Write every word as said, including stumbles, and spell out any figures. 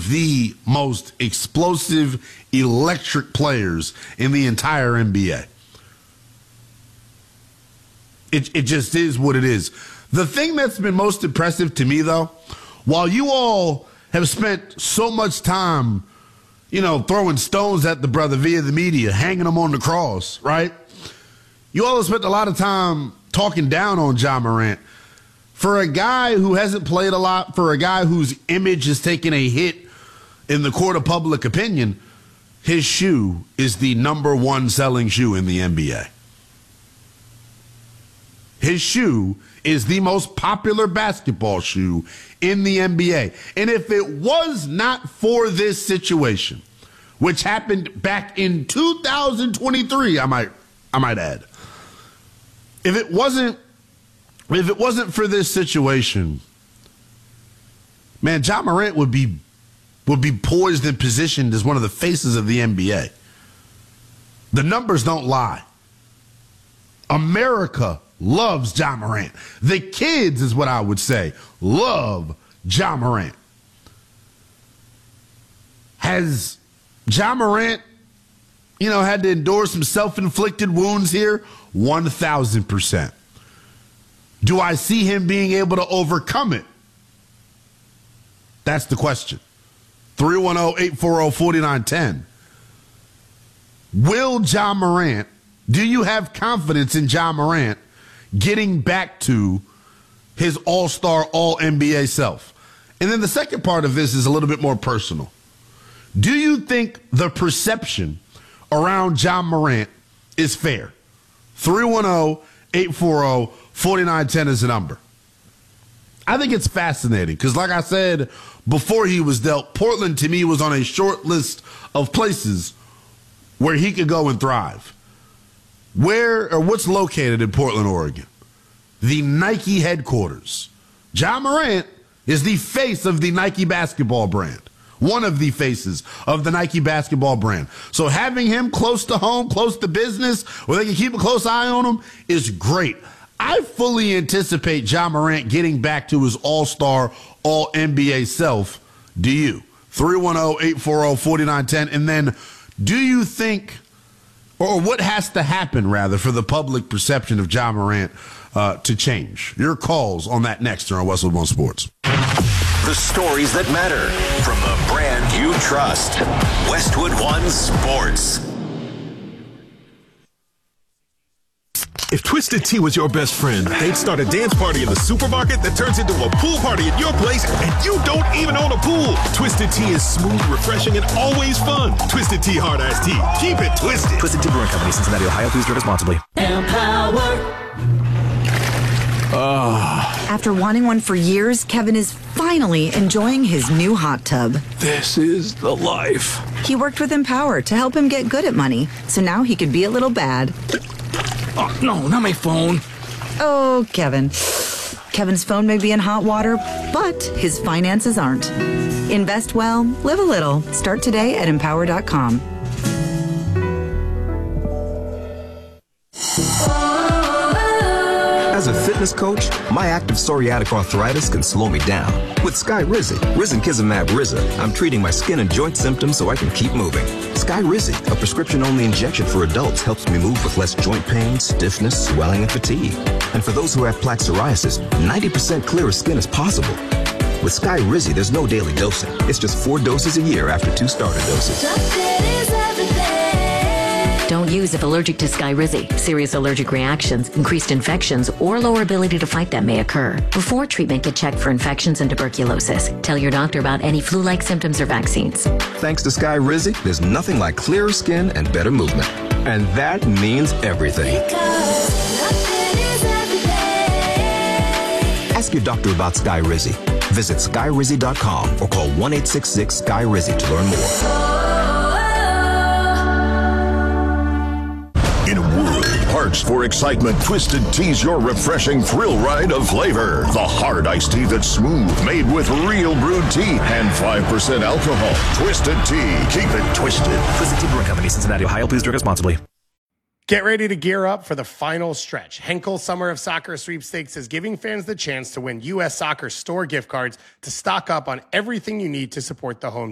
of the most explosive, electric players in the entire N B A. It, it just is what it is. The thing that's been most impressive to me, though, while you all have spent so much time, you know, throwing stones at the brother via the media, hanging him on the cross, right? You all have spent a lot of time talking down on Ja Morant. For a guy who hasn't played a lot, for a guy whose image has taken a hit in the court of public opinion, his shoe is the number one selling shoe in the N B A. His shoe is the most popular basketball shoe in the N B A. And if it was not for this situation, which happened back in two thousand twenty-three, I might I might add. If it wasn't if it wasn't for this situation, man, Ja Morant would be would be poised and positioned as one of the faces of the N B A. The numbers don't lie. America loves Ja Morant. The kids, is what I would say, love Ja Morant. Has Ja Morant, you know, had to endure some self-inflicted wounds here? one thousand percent. Do I see him being able to overcome it? That's the question. three one zero, eight four zero, four nine one zero. Will Ja Morant, do you have confidence in Ja Morant getting back to his all-star, all-N B A self? And then the second part of this is a little bit more personal. Do you think the perception around Ja Morant is fair? three one zero, eight four zero, four nine one zero is the number. I think it's fascinating because, like I said before he was dealt, Portland to me was on a short list of places where he could go and thrive. Where or what's located in Portland, Oregon? The Nike headquarters. Ja Morant is the face of the Nike basketball brand. One of the faces of the Nike basketball brand. So having him close to home, close to business, where they can keep a close eye on him is great. I fully anticipate Ja Morant getting back to his all-star, all-N B A self. Do you? three one zero, eight four zero, four nine one zero. And then do you think, or what has to happen, rather, for the public perception of Ja Morant uh, to change? Your calls on that next here on Westwood One Sports. The stories that matter from the brand you trust. Westwood One Sports. If Twisted Tea was your best friend, they'd start a dance party in the supermarket that turns into a pool party at your place, and you don't even own a pool. Twisted Tea is smooth, refreshing, and always fun. Twisted Tea Hard Iced Tea. Keep it twisted. Twisted Tea Brewing Company, Cincinnati, Ohio. Please drink responsibly. Empower. Ah. After wanting one for years, Kevin is finally enjoying his new hot tub. This is the life. He worked with Empower to help him get good at money, so now he could be a little bad. Oh, no, not my phone. Oh, Kevin. Kevin's phone may be in hot water, but his finances aren't. Invest well, live a little. Start today at empower dot com. As a fitness coach, my active psoriatic arthritis can slow me down. With Skyrizi, Risankizumab Riza, I'm treating my skin and joint symptoms so I can keep moving. Skyrizi, a prescription-only injection for adults, helps me move with less joint pain, stiffness, swelling, and fatigue. And for those who have plaque psoriasis, ninety percent clearer skin is possible. With Skyrizi, there's no daily dosing. It's just four doses a year after two starter doses. Don't use if allergic to Skyrizi. Serious allergic reactions, increased infections, or lower ability to fight them may occur. Before treatment, get checked for infections and tuberculosis. Tell your doctor about any flu-like symptoms or vaccines. Thanks to Skyrizi, there's nothing like clearer skin and better movement. And that means everything. Ask your doctor about Skyrizi. Visit Skyrizi dot com or call one eight six six Sky Rizi to learn more. In a world parched for excitement, Twisted Tea's your refreshing thrill ride of flavor. The hard iced tea that's smooth, made with real brewed tea and five percent alcohol. Twisted Tea. Keep it twisted. Twisted Tea Brewing Company, Cincinnati, Ohio. Please drink responsibly. Get ready to gear up for the final stretch. Henkel Summer of Soccer Sweepstakes is giving fans the chance to win U S Soccer store gift cards to stock up on everything you need to support the home